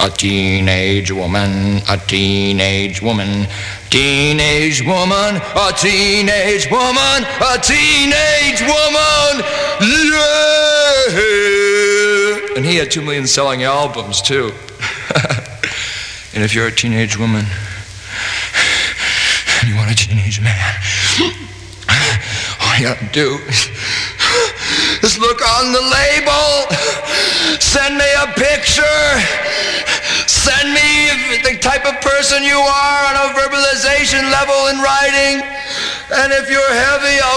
a teenage woman, a teenage woman, teenage woman, a teenage woman, a teenage woman, yeah! And he had 2 million selling albums too. And if you're a teenage woman and you want a teenage man, all you gotta do is look on the label, send me a picture, send me the type of person you are on a verbalization level in writing, and if you're heavy, I'll